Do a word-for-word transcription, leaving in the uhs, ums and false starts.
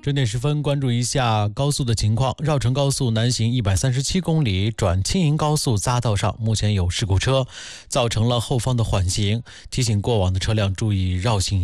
整点十分，关注一下高速的情况。绕城高速南行一百三十七公里，转青银高速匝道上目前有事故车，造成了后方的缓行，提醒过往的车辆注意绕行。